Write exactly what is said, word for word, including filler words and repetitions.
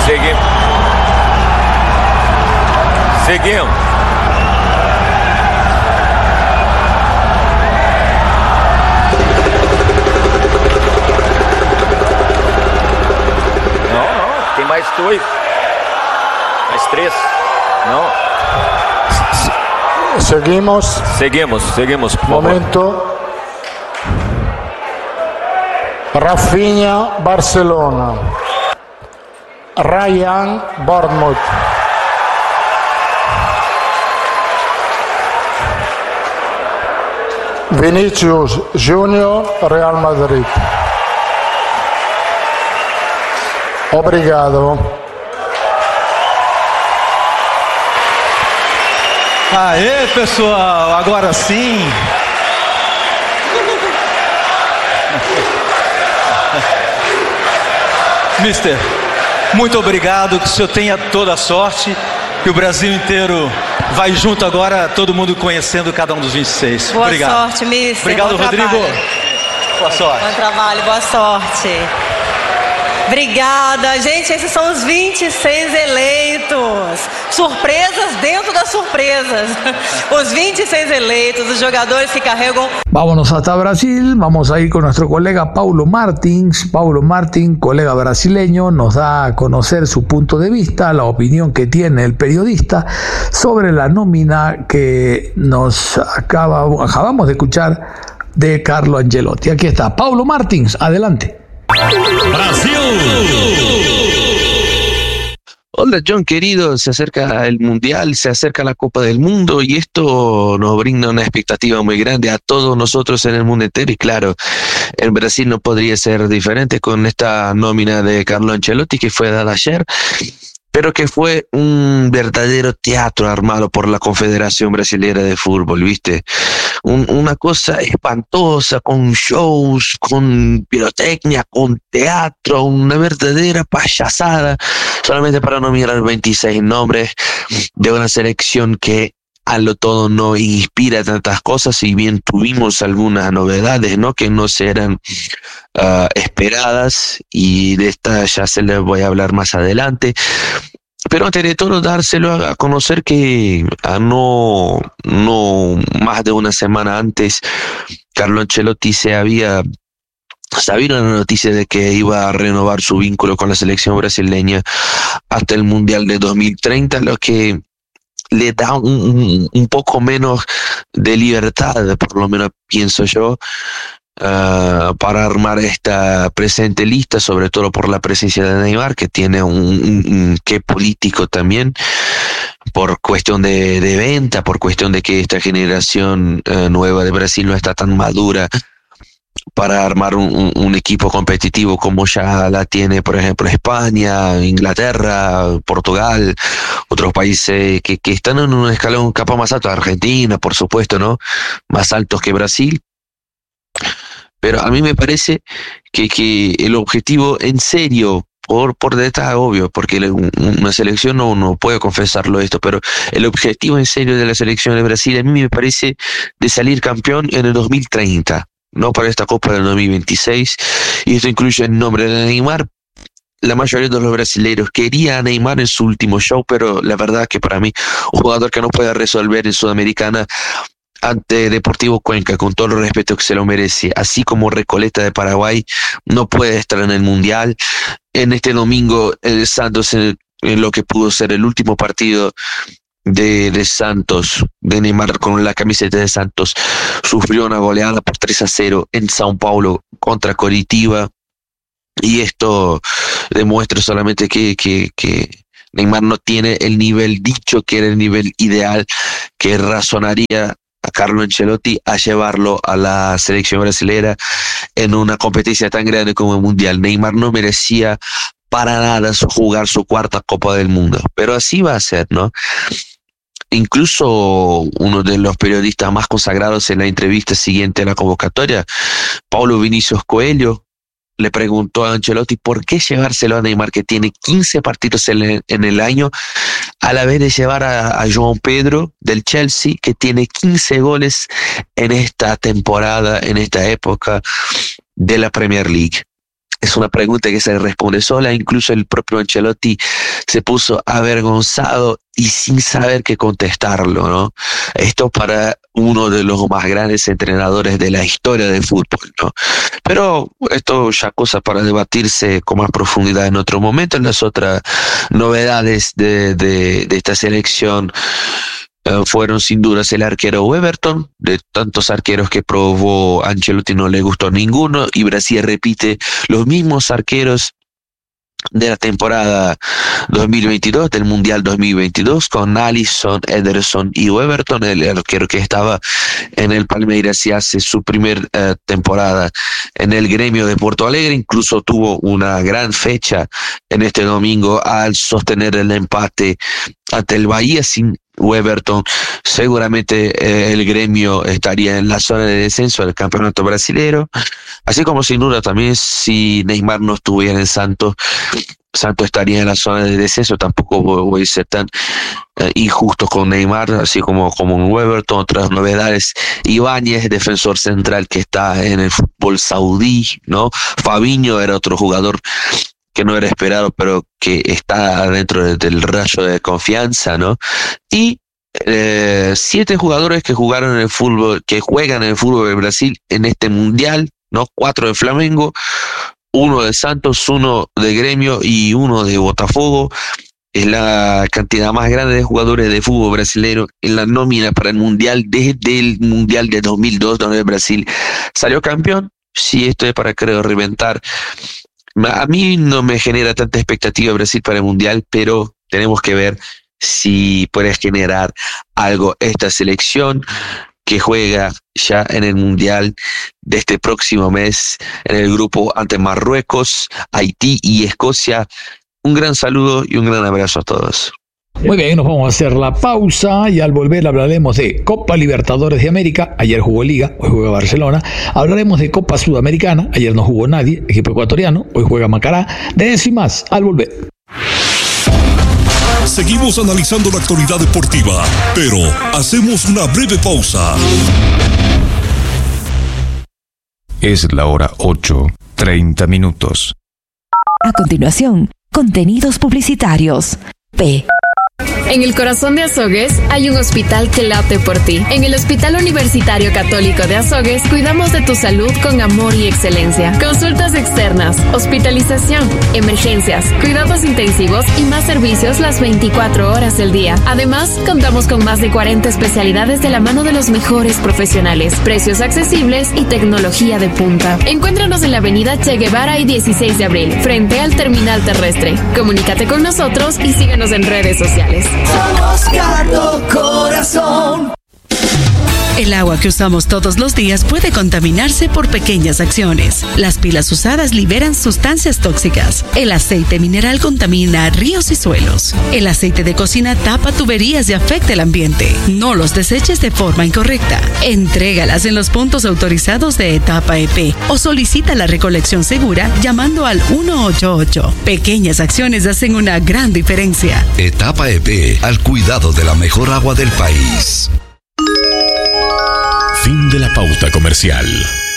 Seguimos. Seguimos. Não, não. Tem mais dois. Mais três. Não. Seguimos. Seguimos, seguimos, por favor. Momento. Rafinha, Barcelona. Ryan, Bournemouth. Vinicius Júnior, Real Madrid. Obrigado. Aê, pessoal, agora sim. Mister, muito obrigado, que o senhor tenha toda a sorte, que o Brasil inteiro vai junto agora, todo mundo conhecendo cada um dos vinte e seis. Boa obrigado. sorte, mister. Obrigado, Bom Rodrigo. Trabalho. Boa sorte. Bom trabalho, boa sorte. Obrigada, gente, esses são os vinte e seis eleitos. Surpresas dentro das surpresas. Os vinte e seis eleitos, os jogadores que carregam. Vámonos hasta Brasil, vamos a ir con nuestro colega Paulo Martins. Paulo Martins, colega brasileño, nos da a conocer su punto de vista, la opinión que tiene el periodista sobre la nómina que nos acaba, acabamos de escuchar de Carlo Ancelotti. Aquí está, Paulo Martins, adelante. Brasil. Hola John querido, se acerca el Mundial, se acerca la Copa del Mundo y esto nos brinda una expectativa muy grande a todos nosotros en el mundo entero y claro, en Brasil no podría ser diferente con esta nómina de Carlo Ancelotti que fue dada ayer, pero que fue un verdadero teatro armado por la Confederación Brasilera de Fútbol, ¿viste? Un, una cosa espantosa, con shows, con pirotecnia, con teatro, una verdadera payasada, solamente para nominar veintiséis nombres de una selección que a lo todo no inspira tantas cosas, si bien tuvimos algunas novedades, ¿no? Que no serán uh, esperadas, y de esta ya se les voy a hablar más adelante. Pero antes de todo, dárselo a conocer que a no, no más de una semana antes, Carlo Ancelotti se había sabido la noticia de que iba a renovar su vínculo con la selección brasileña hasta el Mundial de dos mil treinta, lo que le da un, un poco menos de libertad, por lo menos pienso yo, Uh, para armar esta presente lista, sobre todo por la presencia de Neymar, que tiene un, un, un qué político también, por cuestión de, de venta, por cuestión de que esta generación uh, nueva de Brasil no está tan madura para armar un, un, un equipo competitivo como ya la tiene, por ejemplo, España, Inglaterra, Portugal, otros países que, que están en un escalón un capa más alto, Argentina, por supuesto, ¿no? Más altos que Brasil. Pero a mí me parece que, que el objetivo en serio, por, por detrás, obvio, porque una selección no, no puede confesarlo esto, pero el objetivo en serio de la selección de Brasil a mí me parece de salir campeón en el dos mil treinta, no para esta Copa del dos mil veintiséis, y esto incluye el nombre de Neymar. La mayoría de los brasileños quería a Neymar en su último show, pero la verdad que para mí, un jugador que no puede resolver en Sudamericana ante Deportivo Cuenca, con todo el respeto que se lo merece, así como Recoleta de Paraguay, no puede estar en el Mundial. En este domingo, el Santos, en, en lo que pudo ser el último partido de, de Santos, de Neymar con la camiseta de Santos, sufrió una goleada por tres a cero en São Paulo contra Coritiba, y esto demuestra solamente que, que, que Neymar no tiene el nivel dicho que era el nivel ideal que razonaría a Carlo Ancelotti a llevarlo a la selección brasilera en una competencia tan grande como el Mundial. Neymar no merecía para nada jugar su cuarta Copa del Mundo, pero así va a ser, ¿no? Incluso uno de los periodistas más consagrados en la entrevista siguiente a la convocatoria, Paulo Vinícius Coelho, le preguntó a Ancelotti por qué llevárselo a Neymar, que tiene quince partidos en, en el año, a la vez de llevar a, a João Pedro del Chelsea, que tiene quince goles en esta temporada, en esta época de la Premier League. es una pregunta que se responde sola. Incluso el propio Ancelotti se puso avergonzado y sin saber qué contestarlo, ¿no? Esto para uno de los más grandes entrenadores de la historia del fútbol, ¿no? Pero esto ya cosa para debatirse con más profundidad en otro momento. En las otras novedades de, de, de esta selección uh, fueron sin dudas el arquero Weberton. De tantos arqueros que probó Ancelotti no le gustó ninguno, y Brasil repite los mismos arqueros de la temporada dos mil veintidós, del Mundial dos mil veintidós, con Alisson, Ederson y Weberton, el arquero que estaba en el Palmeiras y hace su primer uh, temporada en el Gremio de Porto Alegre. Incluso tuvo una gran fecha en este domingo al sostener el empate ante el Bahía. Sin Weberton, seguramente eh, el Gremio estaría en la zona de descenso del campeonato brasilero, así como sin duda también si Neymar no estuviera en Santos, Santos estaría en la zona de descenso. Tampoco voy a ser tan eh, injusto con Neymar, así como, como en Weberton. Otras novedades: Ibáñez, defensor central que está en el fútbol saudí, ¿no? Fabinho era otro jugador que no era esperado, pero que está dentro de, del rayo de confianza, ¿no? Y eh, siete jugadores que jugaron en el fútbol, que juegan en el fútbol de Brasil en este mundial, ¿no? Cuatro de Flamengo, uno de Santos, uno de Gremio y uno de Botafogo. Es la cantidad más grande de jugadores de fútbol brasileño en la nómina para el mundial desde el mundial de dos mil dos, donde Brasil salió campeón. Sí, esto es para, creo, reventar. A mí no me genera tanta expectativa Brasil para el Mundial, pero tenemos que ver si puede generar algo esta selección que juega ya en el Mundial de este próximo mes en el grupo ante Marruecos, Haití y Escocia. Un gran saludo y un gran abrazo a todos. Muy bien, nos vamos a hacer la pausa y al volver hablaremos de Copa Libertadores de América. Ayer jugó Liga, hoy juega Barcelona. Hablaremos de Copa Sudamericana. Ayer no jugó nadie, equipo ecuatoriano. Hoy juega Macará. De eso y más al volver. Seguimos analizando la actualidad deportiva, pero hacemos una breve pausa. Es la hora ocho, treinta minutos. A continuación, contenidos publicitarios. P. En el corazón de Azogues hay un hospital que late por ti. En el Hospital Universitario Católico de Azogues cuidamos de tu salud con amor y excelencia. Consultas externas, hospitalización, emergencias, cuidados intensivos y más servicios las veinticuatro horas del día. Además, contamos con más de cuarenta especialidades de la mano de los mejores profesionales, precios accesibles y tecnología de punta. Encuéntranos en la avenida Che Guevara y dieciséis de abril, frente al terminal terrestre. Comunícate con nosotros y síguenos en redes sociales. Somos Cardo Corazón. El agua que usamos todos los días puede contaminarse por pequeñas acciones. Las pilas usadas liberan sustancias tóxicas. El aceite mineral contamina ríos y suelos. El aceite de cocina tapa tuberías y afecta el ambiente. No los deseches de forma incorrecta. Entrégalas en los puntos autorizados de Etapa E P o solicita la recolección segura llamando al uno ocho ocho. Pequeñas acciones hacen una gran diferencia. Etapa E P, al cuidado de la mejor agua del país. Fin de la pauta comercial.